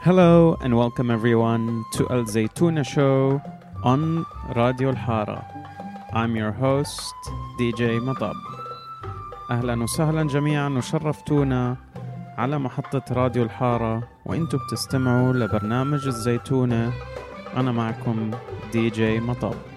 Hello and welcome everyone to Al Zaytuna Show on Radio الحارة. I'm your host DJ مطب. أهلا وسهلا جميعا وشرفتونا على محطة راديو الحارة وإنتوا بتستمعوا لبرنامج الزيتونة. أنا معكم DJ مطب.